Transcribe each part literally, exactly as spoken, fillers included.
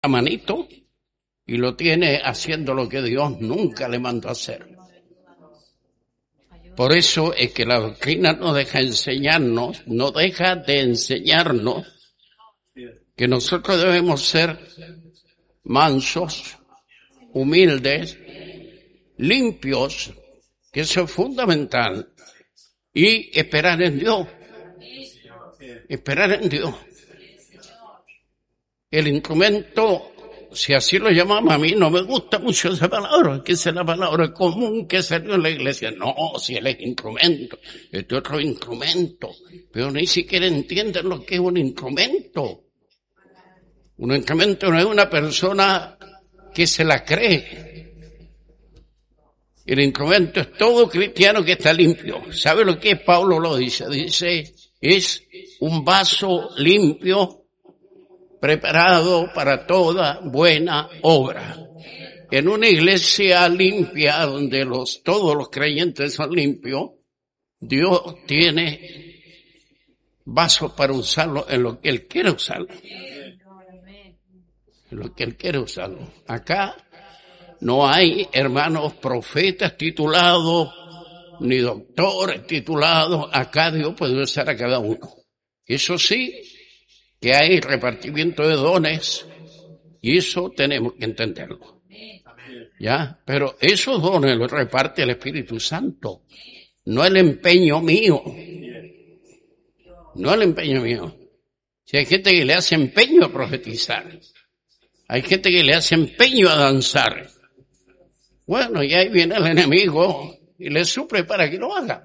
la manito y lo tiene haciendo lo que Dios nunca le mandó a hacer. Por eso es que la doctrina no deja enseñarnos, no deja de enseñarnos que nosotros debemos ser mansos, humildes, limpios, que eso es fundamental, y esperar en Dios. Esperar en Dios. El instrumento, si así lo llamamos, a mí no me gusta mucho esa palabra, que es la palabra común que salió en la iglesia. No, si él es instrumento, este otro instrumento, pero ni siquiera entienden lo que es un instrumento. Un instrumento no es una persona que se la cree. El instrumento es todo cristiano que está limpio. ¿Sabe lo que es? Pablo lo dice. Dice, es un vaso limpio, preparado para toda buena obra. En una iglesia limpia, donde los, todos los creyentes son limpios, Dios tiene vasos para usarlo en lo que Él quiere usarlo. En lo que Él quiere usarlo. Acá no hay hermanos profetas titulados, ni doctores titulados. Acá Dios puede usar a cada uno. Eso sí, que hay repartimiento de dones, y eso tenemos que entenderlo. ¿Ya? Pero esos dones los reparte el Espíritu Santo, no el empeño mío. No el empeño mío. Si hay gente que le hace empeño a profetizar, hay gente que le hace empeño a danzar. Bueno, y ahí viene el enemigo y le suple para que lo haga.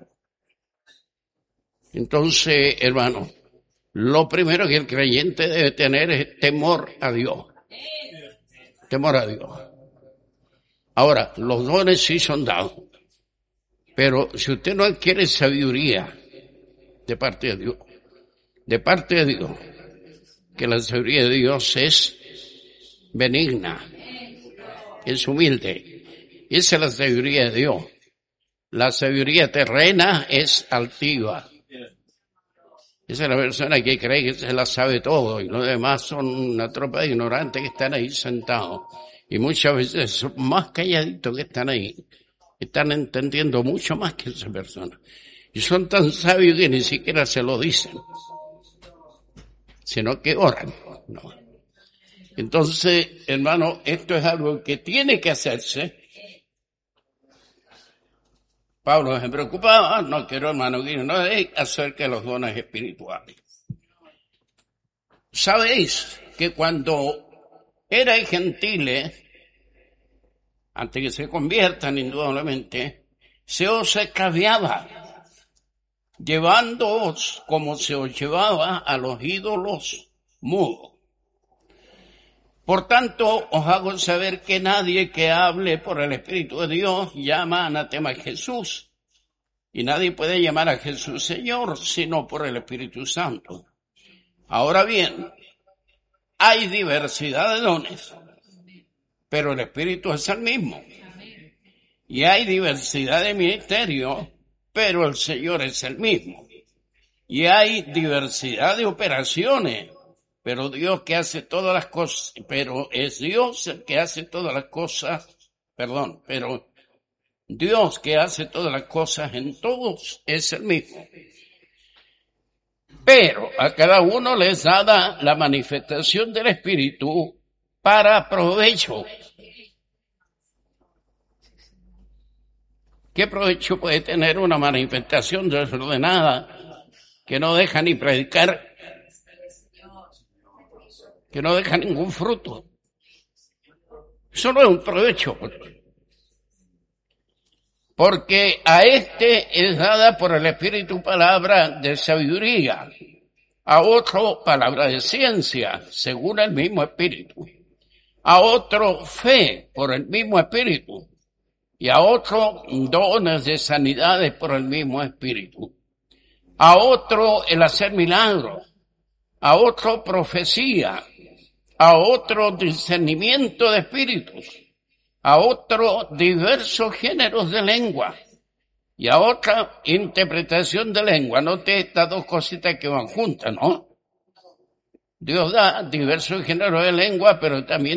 Entonces, hermano, lo primero que el creyente debe tener es temor a Dios. Temor a Dios. Ahora, los dones sí son dados. Pero si usted no adquiere sabiduría de parte de Dios, de parte de Dios, que la sabiduría de Dios es benigna, es humilde. Esa es la sabiduría de Dios. La sabiduría terrena es altiva. Esa es la persona que cree que se la sabe todo y los demás son una tropa de ignorantes que están ahí sentados. Y muchas veces son más calladitos que están ahí. Están entendiendo mucho más que esa persona. Y son tan sabios que ni siquiera se lo dicen, sino que oran. No. Entonces, hermano, esto es algo que tiene que hacerse. Pablo se preocupaba, no quiero, hermano, que no es acerca de los dones espirituales. Sabéis que cuando erais gentiles, antes que se conviertan indudablemente, se os extraviaba, llevándoos como se os llevaba a los ídolos mudos. Por tanto, os hago saber que nadie que hable por el Espíritu de Dios llama anatema a Jesús. Y nadie puede llamar a Jesús Señor, sino por el Espíritu Santo. Ahora bien, hay diversidad de dones, pero el Espíritu es el mismo. Y hay diversidad de ministerios, pero el Señor es el mismo. Y hay diversidad de operaciones, pero Dios que hace todas las cosas, pero es Dios el que hace todas las cosas, perdón, pero Dios que hace todas las cosas en todos es el mismo. Pero a cada uno les da la manifestación del Espíritu para provecho. ¿Qué provecho puede tener una manifestación desordenada que no deja ni predicar? Que no deja ningún fruto. Eso no es un provecho. Porque a este es dada por el Espíritu palabra de sabiduría, a otro palabra de ciencia, según el mismo Espíritu, a otro fe por el mismo Espíritu, y a otro dones de sanidades por el mismo Espíritu, a otro el hacer milagros, a otro profecía, a otro discernimiento de espíritus, a otro diversos géneros de lengua y a otra interpretación de lengua. Note estas dos cositas que van juntas, ¿no? Dios da diversos géneros de lengua, pero también